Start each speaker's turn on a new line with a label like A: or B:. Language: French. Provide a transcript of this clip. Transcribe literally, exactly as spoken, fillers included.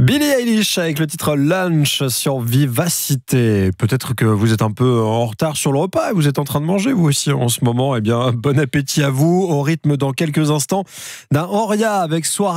A: Billie Eilish avec le titre Lunch sur Vivacité. Peut-être que vous êtes un peu en retard sur le repas et vous êtes en train de manger vous aussi en ce moment. Eh bien, bon appétit à vous, au rythme dans quelques instants d'un Oria avec Soirée.